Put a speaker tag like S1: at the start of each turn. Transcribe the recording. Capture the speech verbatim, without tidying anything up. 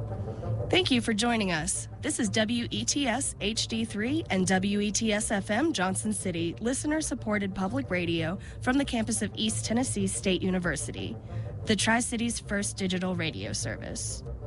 S1: Thank you for joining us. This is W E T S H D three and W E T S F M Johnson City, listener-supported public radio from the campus of East Tennessee State University, the Tri-Cities' first digital radio service.